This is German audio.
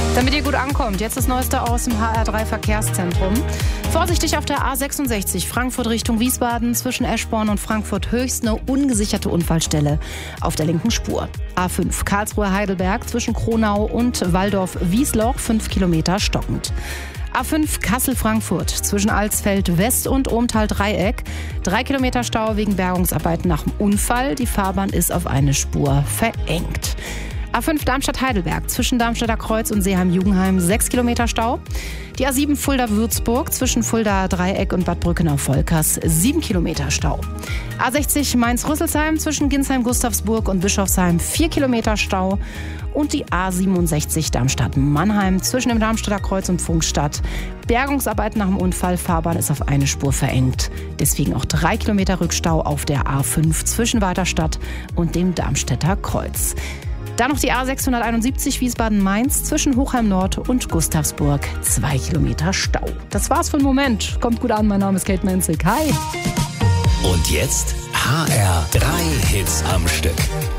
Damit ihr gut ankommt, jetzt das Neueste aus dem HR3 Verkehrszentrum. Vorsichtig auf der A66 Frankfurt Richtung Wiesbaden zwischen Eschborn und Frankfurt Höchst eine ungesicherte Unfallstelle auf der linken Spur. A5 Karlsruhe-Heidelberg zwischen Kronau und Walldorf-Wiesloch 5 Kilometer stockend. A5 Kassel-Frankfurt zwischen Alsfeld West und Ohmtal-Dreieck. 3 Kilometer Stau wegen Bergungsarbeiten nach dem Unfall. Die Fahrbahn ist auf eine Spur verengt. A5 Darmstadt-Heidelberg zwischen Darmstädter Kreuz und Seeheim-Jugenheim 6 Kilometer Stau. Die A7 Fulda-Würzburg zwischen Fulda-Dreieck und Bad Brückenau-Volkers 7 Kilometer Stau. A60 Mainz-Rüsselsheim zwischen Ginsheim-Gustavsburg und Bischofsheim 4 Kilometer Stau. Und die A67 Darmstadt-Mannheim zwischen dem Darmstädter Kreuz und Pfungstadt. Bergungsarbeiten nach dem Unfall, Fahrbahn ist auf eine Spur verengt. Deswegen auch 3 Kilometer Rückstau auf der A5 zwischen Weiterstadt und dem Darmstädter Kreuz. Dann noch die A671 Wiesbaden-Mainz zwischen Hochheim Nord und Gustavsburg. 2 Kilometer Stau. Das war's für den Moment. Kommt gut an, mein Name ist Kate Menzig. Hi. Und jetzt HR3 Hits am Stück.